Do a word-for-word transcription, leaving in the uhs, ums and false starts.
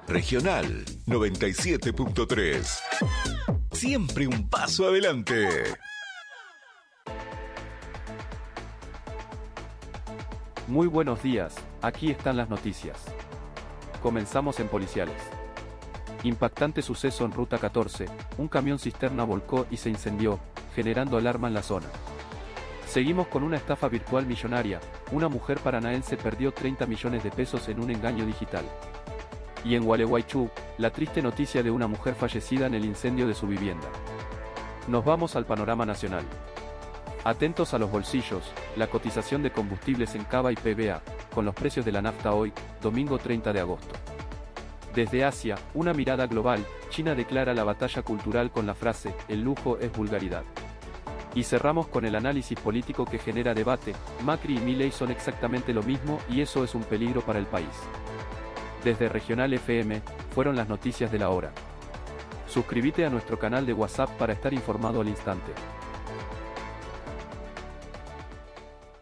Regional noventa y siete punto tres. Siempre un paso adelante. Muy buenos días, aquí están las noticias. Comenzamos en Policiales. Impactante suceso en Ruta catorce, un camión cisterna volcó y se incendió, generando alarma en la zona. Seguimos con una estafa virtual millonaria, una mujer paranaense perdió treinta millones de pesos en un engaño digital. Y en Gualeguaychú, la triste noticia de una mujer fallecida en el incendio de su vivienda. Nos vamos al panorama nacional. Atentos a los bolsillos, la cotización de combustibles en Cava y P B A, con los precios de la nafta hoy, domingo treinta de agosto. Desde Asia, una mirada global, China declara la batalla cultural con la frase, el lujo es vulgaridad. Y cerramos con el análisis político que genera debate, Macri y Milei son exactamente lo mismo y eso es un peligro para el país. Desde Regional F M, fueron las noticias de la hora. Suscríbete a nuestro canal de WhatsApp para estar informado al instante.